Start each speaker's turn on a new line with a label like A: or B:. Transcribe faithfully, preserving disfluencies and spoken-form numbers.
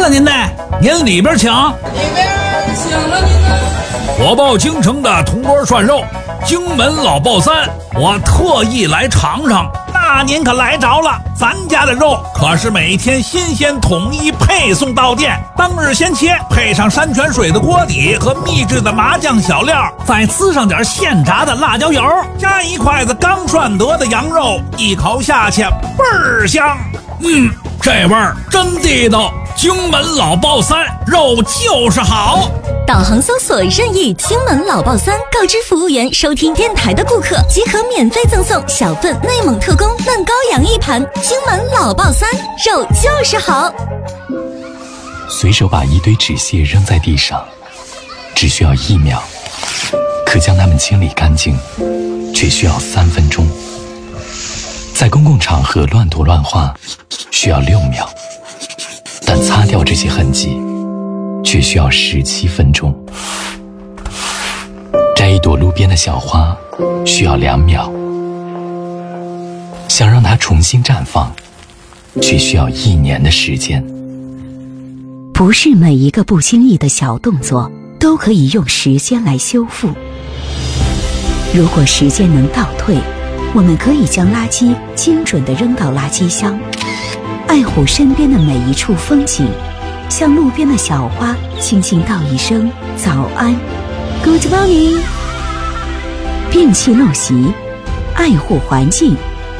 A: 您呢？您里边请。
B: 里边请了您呢。
A: 我报京城的铜锅涮肉，荆门老爆三，我特意来尝尝。那您可来着了，咱家的肉可是每天新鲜统一配送到店，当日先切，配上山泉水的锅底和秘制的麻酱小料，再滋上点现炸的辣椒油，加一筷子刚涮得的羊肉，一口下去倍儿香。嗯，这味儿真地道。荆门老爆三，肉就是好。
C: 导航搜索任意荆门老爆三，告知服务员收听电台的顾客即可免费赠送小份内蒙特供嫩羔羊一盘。荆门老爆三，肉就是好。
D: 随手把一堆纸屑扔在地上，只需要一秒，可将它们清理干净，却需要三分钟。在公共场合乱涂乱画，需要六秒。但擦掉这些痕迹却需要十七分钟。摘一朵路边的小花需要两秒，想让它重新绽放却需要一年的时间。
E: 不是每一个不经意的小动作都可以用时间来修复。如果时间能倒退，我们可以将垃圾精准地扔到垃圾箱，爱护身边的每一处风景，向路边的小花轻轻道一声早安 Good morning。 摒弃陋习，爱护环境，